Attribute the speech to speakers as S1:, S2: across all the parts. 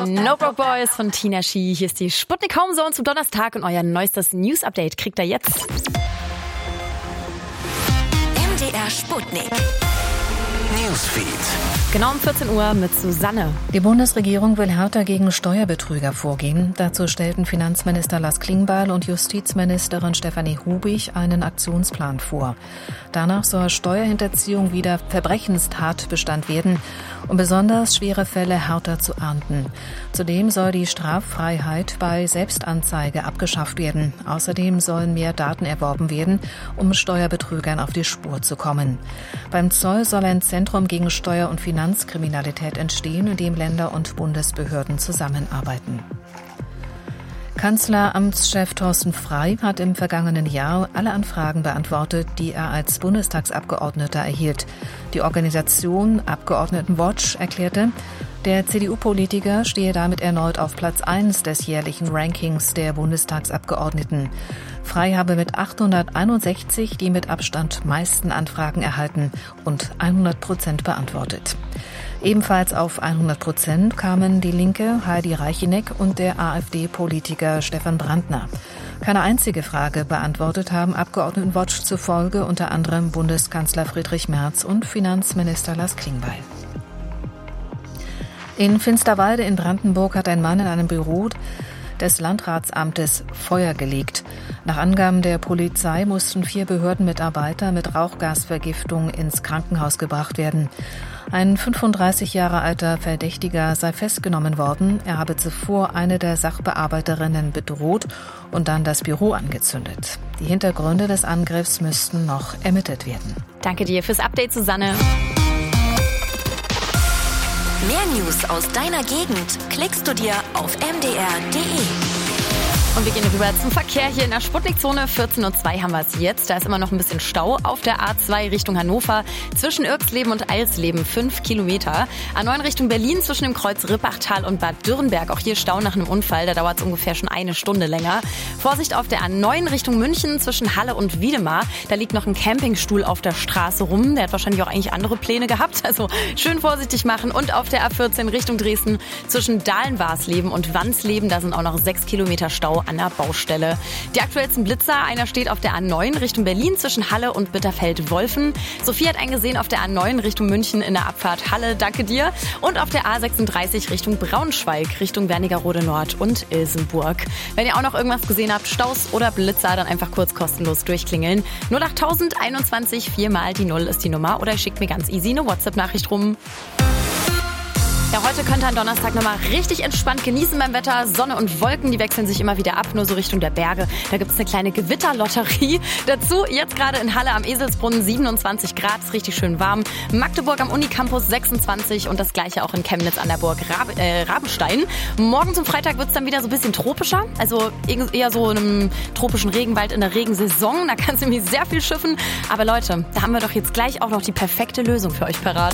S1: No Broke Boys von Tina Shi. Hier ist die Sputnik Homezone zum Donnerstag und euer neuestes News-Update kriegt ihr jetzt.
S2: MDR Sputnik. Newsfeed.
S1: Genau um 14 Uhr mit Susanne.
S3: Die Bundesregierung will härter gegen Steuerbetrüger vorgehen. Dazu stellten Finanzminister Lars Klingbeil und Justizministerin Stefanie Hubig einen Aktionsplan vor. Danach soll Steuerhinterziehung wieder Verbrechenstatbestand werden, um besonders schwere Fälle härter zu ahnden. Zudem soll die Straffreiheit bei Selbstanzeige abgeschafft werden. Außerdem sollen mehr Daten erworben werden, um Steuerbetrügern auf die Spur zu kommen. Beim Zoll soll ein Zentrum gegen Steuer- und Finanzkriminalität entstehen, in dem Länder und Bundesbehörden zusammenarbeiten. Kanzleramtschef Thorsten Frey hat im vergangenen Jahr alle Anfragen beantwortet, die er als Bundestagsabgeordneter erhielt. Die Organisation Abgeordnetenwatch erklärte, der CDU-Politiker stehe damit erneut auf Platz 1 des jährlichen Rankings der Bundestagsabgeordneten. Frey habe mit 861 die mit Abstand meisten Anfragen erhalten und 100% beantwortet. Ebenfalls auf 100% kamen die Linke Heidi Reicheneck und der AfD-Politiker Stefan Brandner. Keine einzige Frage beantwortet haben Abgeordnetenwatch zufolge unter anderem Bundeskanzler Friedrich Merz und Finanzminister Lars Klingbeil. In Finsterwalde in Brandenburg hat ein Mann in einem Büro des Landratsamtes Feuer gelegt. Nach Angaben der Polizei mussten 4 Behördenmitarbeiter mit Rauchgasvergiftung ins Krankenhaus gebracht werden. Ein 35 Jahre alter Verdächtiger sei festgenommen worden. Er habe zuvor eine der Sachbearbeiterinnen bedroht und dann das Büro angezündet. Die Hintergründe des Angriffs müssten noch ermittelt werden.
S1: Danke dir fürs Update, Susanne.
S2: Mehr News aus deiner Gegend klickst du dir auf mdr.de.
S1: Und wir gehen rüber zum Verkehr hier in der Sputnikzone. 14.02 Uhr haben wir es jetzt. Da ist immer noch ein bisschen Stau auf der A2 Richtung Hannover. Zwischen Irxleben und Eilsleben 5 Kilometer. A9 Richtung Berlin zwischen dem Kreuz Rippachtal und Bad Dürrenberg. Auch hier Stau nach einem Unfall. Da dauert es ungefähr schon eine Stunde länger. Vorsicht auf der A9 Richtung München zwischen Halle und Wiedemar. Da liegt noch ein Campingstuhl auf der Straße rum. Der hat wahrscheinlich auch eigentlich andere Pläne gehabt. Also schön vorsichtig machen. Und auf der A14 Richtung Dresden zwischen Dahlenwarsleben und Wansleben. Da sind auch noch 6 Kilometer Stau an der Baustelle. Die aktuellsten Blitzer, einer steht auf der A9 Richtung Berlin zwischen Halle und Bitterfeld-Wolfen. Sophie hat einen gesehen auf der A9 Richtung München in der Abfahrt Halle, danke dir. Und auf der A36 Richtung Braunschweig, Richtung Wernigerode Nord und Ilsenburg. Wenn ihr auch noch irgendwas gesehen habt, Staus oder Blitzer, dann einfach kurz kostenlos durchklingeln. 08021 4 mal die 0 ist die Nummer oder ihr schickt mir ganz easy eine WhatsApp-Nachricht rum. Ja, heute könnt ihr am Donnerstag nochmal richtig entspannt genießen beim Wetter. Sonne und Wolken, die wechseln sich immer wieder ab, nur so Richtung der Berge. Da gibt es eine kleine Gewitterlotterie. Dazu jetzt gerade in Halle am Eselsbrunnen 27 Grad, ist richtig schön warm. Magdeburg am Unicampus 26 und das gleiche auch in Chemnitz an der Burg Rabenstein. Morgen zum Freitag wird es dann wieder so ein bisschen tropischer, also eher so in einem tropischen Regenwald in der Regensaison. Da kann es nämlich sehr viel schiffen. Aber Leute, da haben wir doch jetzt gleich auch noch die perfekte Lösung für euch parat.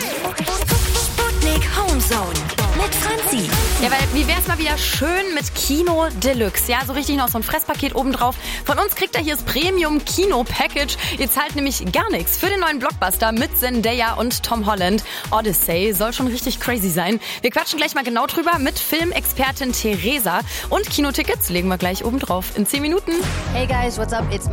S2: Homezone mit Franzi.
S1: Ja, weil wie wär's mal wieder schön mit Kino Deluxe. Ja, so richtig noch so ein Fresspaket obendrauf. Von uns kriegt ihr hier das Premium Kino Package. Ihr zahlt nämlich gar nichts für den neuen Blockbuster mit Zendaya und Tom Holland. Odyssey soll schon richtig crazy sein. Wir quatschen gleich mal genau drüber mit Filmexpertin Theresa. Und Kinotickets legen wir gleich obendrauf in 10 Minuten.
S4: Hey guys, what's up? It's